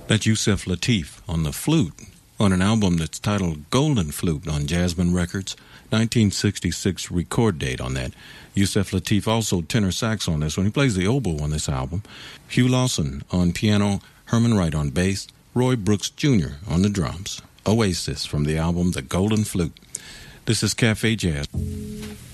That's Yusef Lateef on the flute on an album that's titled Golden Flute on Jasmine Records, 1966 record date on that. Yusef Lateef also tenor sax on this one. He plays the oboe on this album. Hugh Lawson on piano, Herman Wright on bass, Roy Brooks Jr. on the drums. Oasis from the album The Golden Flute. This is Cafe Jazz.